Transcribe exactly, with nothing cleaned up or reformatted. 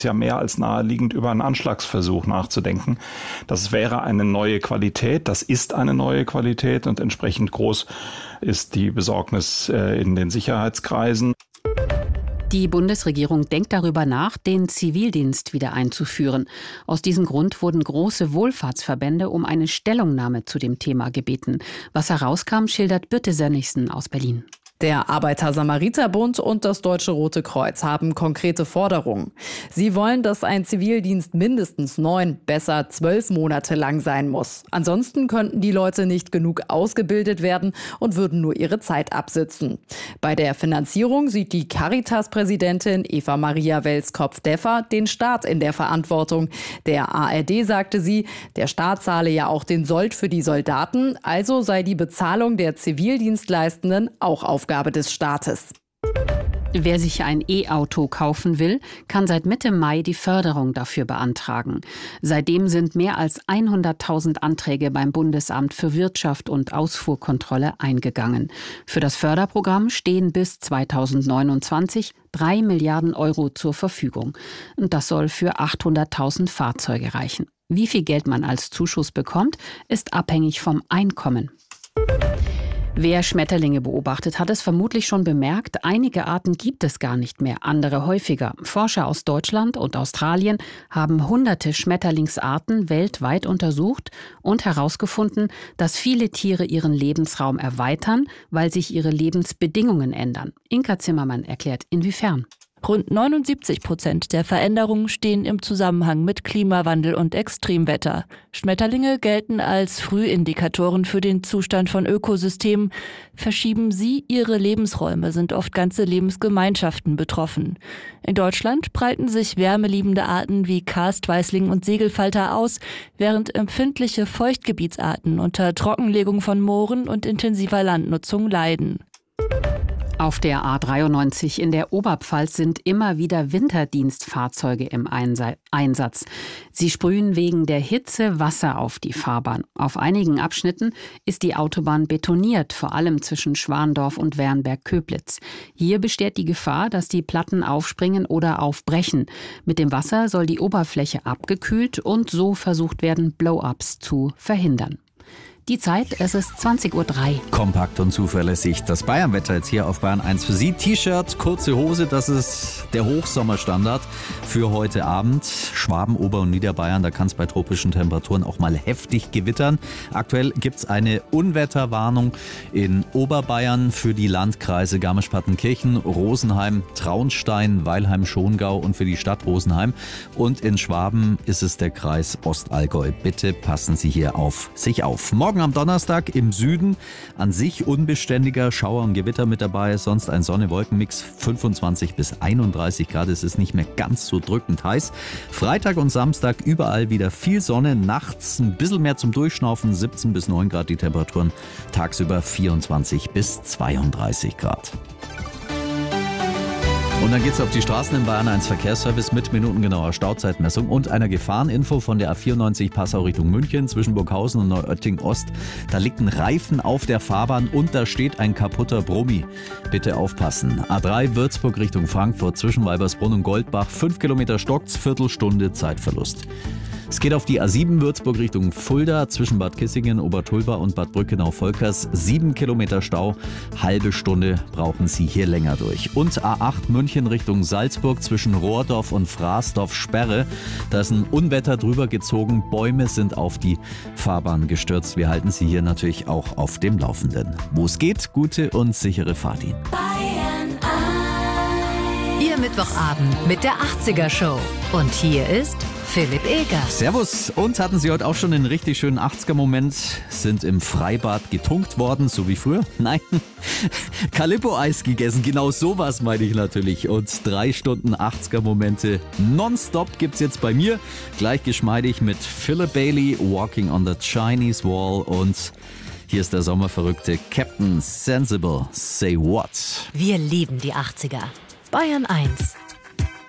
Ja, mehr als naheliegend, über einen Anschlagsversuch nachzudenken. Das wäre eine neue Qualität, das ist eine neue Qualität und entsprechend groß ist die Besorgnis in den Sicherheitskreisen. Die Bundesregierung denkt darüber nach, den Zivildienst wieder einzuführen. Aus diesem Grund wurden große Wohlfahrtsverbände um eine Stellungnahme zu dem Thema gebeten. Was herauskam, schildert Birte Sönnigsen aus Berlin. Der Arbeiter-Samariter-Bund und das Deutsche Rote Kreuz haben konkrete Forderungen. Sie wollen, dass ein Zivildienst mindestens neun, besser zwölf Monate lang sein muss. Ansonsten könnten die Leute nicht genug ausgebildet werden und würden nur ihre Zeit absitzen. Bei der Finanzierung sieht die Caritas-Präsidentin Eva Maria Welskopf-Deffer den Staat in der Verantwortung. Der A R D sagte sie, der Staat zahle ja auch den Sold für die Soldaten, also sei die Bezahlung der Zivildienstleistenden auch Aufgabe des Staates. Wer sich ein E-Auto kaufen will, kann seit Mitte Mai die Förderung dafür beantragen. Seitdem sind mehr als hunderttausend Anträge beim Bundesamt für Wirtschaft und Ausfuhrkontrolle eingegangen. Für das Förderprogramm stehen bis zweitausendneunundzwanzig drei Milliarden Euro zur Verfügung. Und das soll für achthunderttausend Fahrzeuge reichen. Wie viel Geld man als Zuschuss bekommt, ist abhängig vom Einkommen. Wer Schmetterlinge beobachtet, hat es vermutlich schon bemerkt, einige Arten gibt es gar nicht mehr, andere häufiger. Forscher aus Deutschland und Australien haben hunderte Schmetterlingsarten weltweit untersucht und herausgefunden, dass viele Tiere ihren Lebensraum erweitern, weil sich ihre Lebensbedingungen ändern. Inka Zimmermann erklärt, inwiefern. Rund neunundsiebzig Prozent der Veränderungen stehen im Zusammenhang mit Klimawandel und Extremwetter. Schmetterlinge gelten als Frühindikatoren für den Zustand von Ökosystemen. Verschieben sie ihre Lebensräume, sind oft ganze Lebensgemeinschaften betroffen. In Deutschland breiten sich wärmeliebende Arten wie Karstweißling und Segelfalter aus, während empfindliche Feuchtgebietsarten unter Trockenlegung von Mooren und intensiver Landnutzung leiden. Auf der A dreiundneunzig in der Oberpfalz sind immer wieder Winterdienstfahrzeuge im Einsatz. Sie sprühen wegen der Hitze Wasser auf die Fahrbahn. Auf einigen Abschnitten ist die Autobahn betoniert, vor allem zwischen Schwandorf und Wernberg-Köblitz. Hier besteht die Gefahr, dass die Platten aufspringen oder aufbrechen. Mit dem Wasser soll die Oberfläche abgekühlt und so versucht werden, Blow-ups zu verhindern. Die Zeit, es ist zwanzig Uhr drei. Kompakt und zuverlässig. Das Bayernwetter jetzt hier auf Bayern eins für Sie. T-Shirt, kurze Hose, das ist der Hochsommerstandard für heute Abend. Schwaben, Ober- und Niederbayern, da kann es bei tropischen Temperaturen auch mal heftig gewittern. Aktuell gibt es eine Unwetterwarnung in Oberbayern für die Landkreise Garmisch-Partenkirchen, Rosenheim, Traunstein, Weilheim-Schongau und für die Stadt Rosenheim. Und in Schwaben ist es der Kreis Ostallgäu. Bitte passen Sie hier auf sich auf. Morgen am Donnerstag im Süden an sich unbeständiger Schauer und Gewitter mit dabei, sonst ein Sonne-Wolken-Mix, fünfundzwanzig bis einunddreißig Grad, es ist nicht mehr ganz so drückend heiß. Freitag und Samstag überall wieder viel Sonne, nachts ein bisschen mehr zum Durchschnaufen, siebzehn bis neun Grad die Temperaturen, tagsüber vierundzwanzig bis zweiunddreißig Grad. Und dann geht's auf die Straßen in Bayern eins Verkehrsservice mit minutengenauer Stauzeitmessung und einer Gefahreninfo von der A vierundneunzig Passau Richtung München zwischen Burghausen und Neuötting Ost. Da liegt ein Reifen auf der Fahrbahn und da steht ein kaputter Brummi. Bitte aufpassen. A drei Würzburg Richtung Frankfurt zwischen Weibersbrunn und Goldbach. Fünf Kilometer stockt's, Viertelstunde Zeitverlust. Es geht auf die A sieben Würzburg Richtung Fulda zwischen Bad Kissingen, Obertulba und Bad Brückenau-Volkers. Sieben Kilometer Stau, halbe Stunde brauchen Sie hier länger durch. Und A acht München Richtung Salzburg zwischen Rohrdorf und Fraßdorf Sperre. Da ist ein Unwetter drüber gezogen, Bäume sind auf die Fahrbahn gestürzt. Wir halten Sie hier natürlich auch auf dem Laufenden. Wo es geht, gute und sichere Fahrt Ihnen. Bayern eins. Ihr Mittwochabend mit der achtziger Show. Und hier ist Philipp Eger. Servus. Und hatten Sie heute auch schon einen richtig schönen achtziger-Moment? Sind im Freibad getunkt worden, so wie früher? Nein. Calippo-Eis gegessen, genau sowas meine ich natürlich. Und drei Stunden achtziger-Momente nonstop gibt's jetzt bei mir. Gleich geschmeidig mit Philip Bailey, Walking on the Chinese Wall. Und hier ist der sommerverrückte Captain Sensible. Say what? Wir lieben die achtziger. Bayern eins.